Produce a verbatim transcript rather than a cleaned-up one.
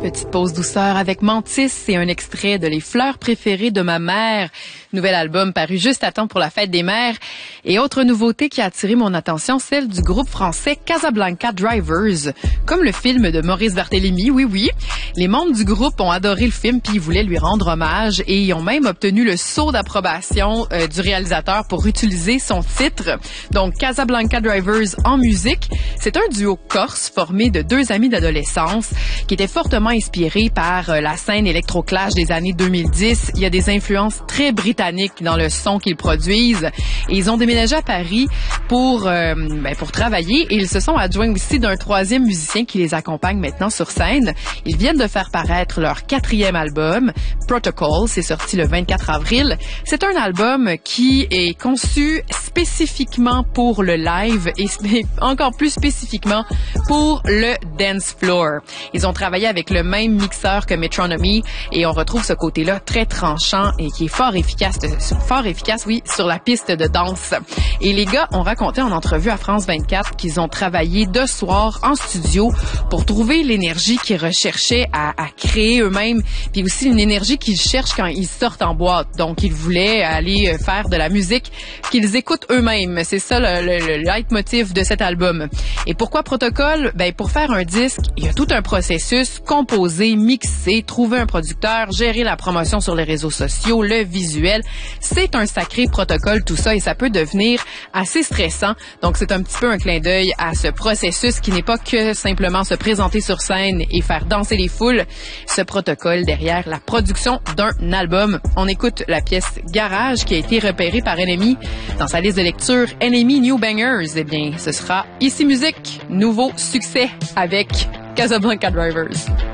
Petite pause douceur avec Mantis, c'est un extrait de Les fleurs préférées de ma mère. Nouvel album paru juste à temps pour la fête des mères. Et autre nouveauté qui a attiré mon attention, celle du groupe français Casablanca Drivers. Comme le film de Maurice Barthélémy, oui, oui. Les membres du groupe ont adoré le film puis ils voulaient lui rendre hommage et ils ont même obtenu le sceau d'approbation euh, du réalisateur pour utiliser son titre. Donc, Casablanca Drivers en musique. C'est un duo corse formé de deux amis d'adolescence qui étaient fortement inspiré par euh, la scène électroclash des années deux mille dix. Il y a des influences très britanniques dans le son qu'ils produisent. Et ils ont déménagé à Paris pour euh, ben, pour travailler et ils se sont adjoints aussi d'un troisième musicien qui les accompagne maintenant sur scène. Ils viennent de faire paraître leur quatrième album, Protocol. C'est sorti le vingt-quatre avril. C'est un album qui est conçu spécifiquement pour le live et encore plus spécifiquement pour le dance floor. Ils ont travaillé avec le même mixeur que Metronomy et on retrouve ce côté-là très tranchant et qui est fort efficace, fort efficace, oui, sur la piste de danse. Et les gars ont raconté en entrevue à France vingt-quatre qu'ils ont travaillé de soir en studio pour trouver l'énergie qu'ils recherchaient à, à créer eux-mêmes, puis aussi une énergie qu'ils cherchent quand ils sortent en boîte. Donc, ils voulaient aller faire de la musique qu'ils écoutent eux-mêmes. C'est ça le, le, le leitmotiv de cet album. Et pourquoi Protocol? Ben, pour faire un disque, il y a tout un processus, composer, mixer, trouver un producteur, gérer la promotion sur les réseaux sociaux, le visuel. C'est un sacré protocole tout ça et ça peut devenir assez stressant. Donc c'est un petit peu un clin d'œil à ce processus qui n'est pas que simplement se présenter sur scène et faire danser les foules. Ce protocole derrière la production d'un album. On écoute la pièce Garage qui a été repérée par N M I dans sa liste de lecture N M I New Bangers. Eh bien, ce sera Ici Musique, nouveau succès avec Casablanca Drivers.